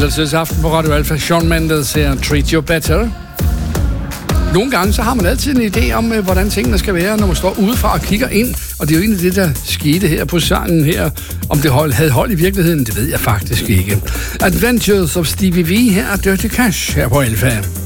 Aften på Radio Alfa. Shawn Mendes her, Treat You Better. Nogle gange så har man altid en idé om, hvordan tingene skal være, når man står udefra og kigger ind. Og det er jo egentlig det, der skete her på sangen her. Om det havde hold i virkeligheden, det ved jeg faktisk ikke. Adventures of Stevie V her, Dirty Cash her på Alfa.